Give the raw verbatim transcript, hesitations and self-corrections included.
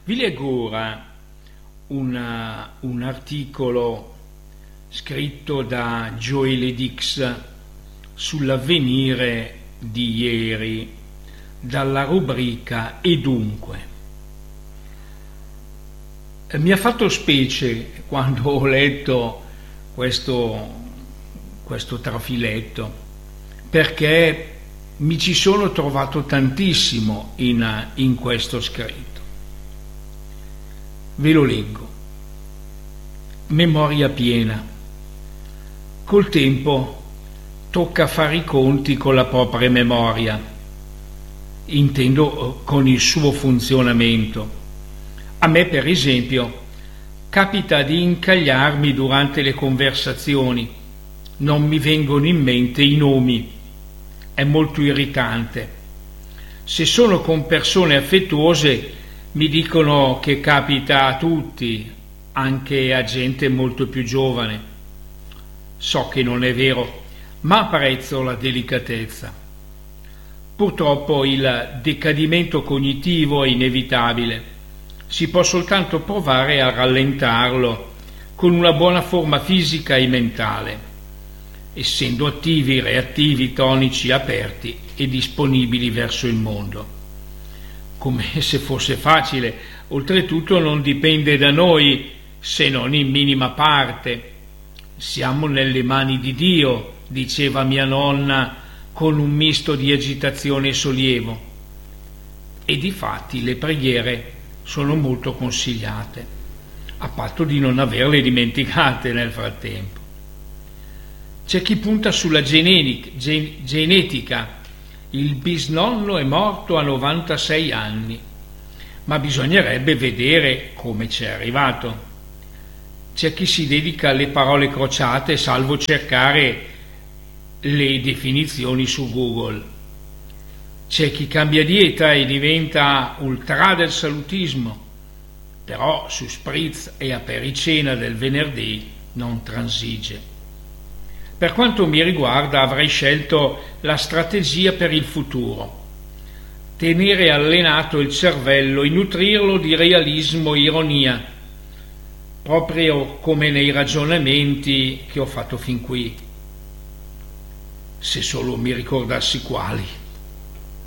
Vi leggo ora una, un articolo scritto da Joelle Dix sull'Avvenire di ieri, dalla rubrica E dunque. Mi ha fatto specie quando ho letto questo, questo trafiletto, perché mi ci sono trovato tantissimo in, in questo scritto. Ve lo leggo. Memoria piena. Col tempo tocca fare i conti con la propria memoria, intendo con il suo funzionamento. A me, per esempio, capita di incagliarmi durante le conversazioni, non mi vengono in mente i nomi, è molto irritante. Se sono con persone affettuose mi dicono che capita a tutti, anche a gente molto più giovane. So che non è vero, ma apprezzo la delicatezza. Purtroppo il decadimento cognitivo è inevitabile. Si può soltanto provare a rallentarlo con una buona forma fisica e mentale, essendo attivi, reattivi, tonici, aperti e disponibili verso il mondo. Come se fosse facile, oltretutto non dipende da noi, se non in minima parte. Siamo nelle mani di Dio, diceva mia nonna con un misto di agitazione e sollievo. E difatti le preghiere sono molto consigliate, a patto di non averle dimenticate nel frattempo. C'è chi punta sulla genetica, gen- genetica. Il bisnonno è morto a novantasei anni, ma bisognerebbe vedere come c'è arrivato. C'è chi si dedica alle parole crociate salvo cercare le definizioni su Google. C'è chi cambia dieta e diventa ultra del salutismo, però su spritz e apericena del venerdì non transige. Per quanto mi riguarda avrei scelto la strategia per il futuro: tenere allenato il cervello e nutrirlo di realismo e ironia, proprio come nei ragionamenti che ho fatto fin qui, se solo mi ricordassi quali.